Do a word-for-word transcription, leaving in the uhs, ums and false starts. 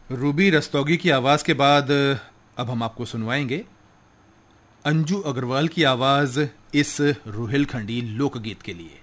Ruby Rastogi की आवाज के बाद अब हम आपको सुनवाएंगे अंजू अग्रवाल की आवाज इस रुहेलखंडी लोकगीत के लिए।